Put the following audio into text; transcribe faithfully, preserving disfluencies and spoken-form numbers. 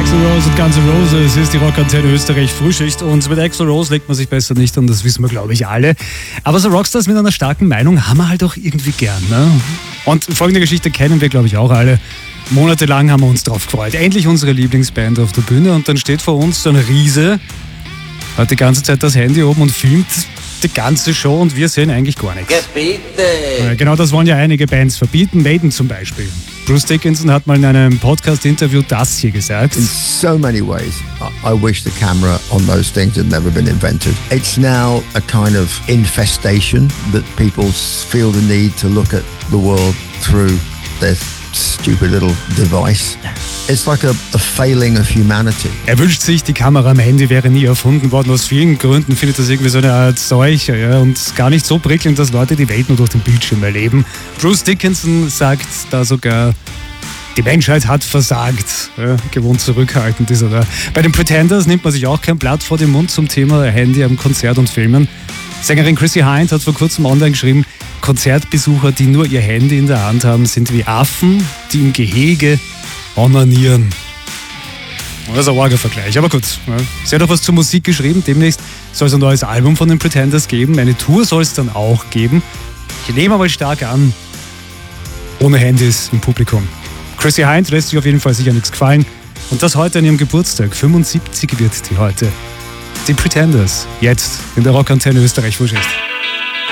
Axl Rose und Guns N' Roses ist die Rockantenne Österreich Frühschicht und mit Axl Rose legt man sich besser nicht an, das wissen wir glaube ich alle. Aber so Rockstars mit einer starken Meinung haben wir halt auch irgendwie gern, ne? Und folgende Geschichte kennen wir glaube ich auch alle. Monatelang haben wir uns drauf gefreut. Endlich unsere Lieblingsband auf der Bühne und dann steht vor uns so ein Riese, hat die ganze Zeit das Handy oben und filmt die ganze Show und wir sehen eigentlich gar nichts. Bitte. Genau das wollen ja einige Bands verbieten, Maiden zum Beispiel. Bruce Dickinson hat mal in einem Podcast-Interview das hier gesagt. In so many ways, I wish the camera on those things had never been invented. It's now a kind of infestation that people feel the need to look at the world through their stupid little device. It's like a, a failing of humanity. Er wünscht sich, die Kamera am Handy wäre nie erfunden worden. Aus vielen Gründen findet das irgendwie so eine Art Seuche, ja, und gar nicht so prickelnd, dass Leute die Welt nur durch den Bildschirm erleben. Bruce Dickinson sagt da sogar, die Menschheit hat versagt. Ja, gewohnt zurückhaltend ist er da. Bei den Pretenders nimmt man sich auch kein Blatt vor den Mund zum Thema Handy am Konzert und Filmen. Sängerin Chrissy Hynde hat vor kurzem online geschrieben, Konzertbesucher, die nur ihr Handy in der Hand haben, sind wie Affen, die im Gehege onanieren. Das ist ein arger Vergleich, aber gut. Ja. Sie hat auch was zur Musik geschrieben. Demnächst soll es ein neues Album von den Pretenders geben. Eine Tour soll es dann auch geben. Ich nehme aber stark an, ohne Handys im Publikum. Chrissy Hynde lässt sich auf jeden Fall sicher nichts gefallen. Und das heute an ihrem Geburtstag. fünfundsiebzig wird die heute. Die Pretenders. Jetzt in der Rockantenne Österreich Frühschicht.